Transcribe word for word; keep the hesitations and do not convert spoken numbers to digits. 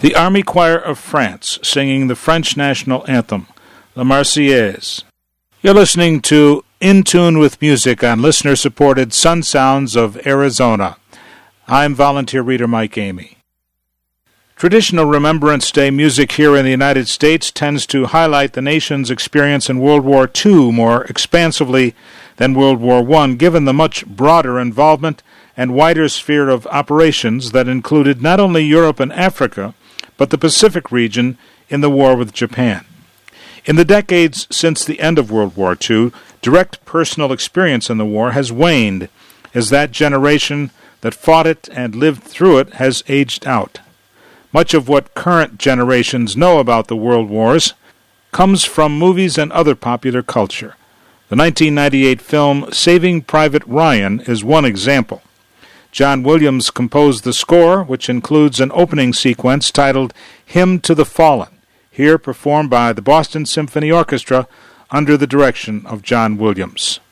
The Army Choir of France singing the French national anthem, La Marseillaise. You're listening to In Tune with Music on listener-supported Sun Sounds of Arizona. I'm volunteer reader Mike Amy. Traditional Remembrance Day music here in the United States tends to highlight the nation's experience in World War Two more expansively than World War One, given the much broader involvement and wider sphere of operations that included not only Europe and Africa, but the Pacific region in the war with Japan. In the decades since the end of World War Two, direct personal experience in the war has waned as that generation that fought it and lived through it has aged out. Much of what current generations know about the world wars comes from movies and other popular culture. The nineteen ninety-eight film Saving Private Ryan is one example. John Williams composed the score, which includes an opening sequence titled Hymn to the Fallen, here performed by the Boston Symphony Orchestra under the direction of John Williams.